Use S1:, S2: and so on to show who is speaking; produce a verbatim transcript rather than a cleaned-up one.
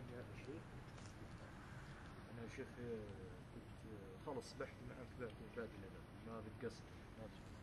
S1: تخيل هذا الشيء. انا شيخ كنت خلص بحكي معك بعد بعد ما بالقصد ما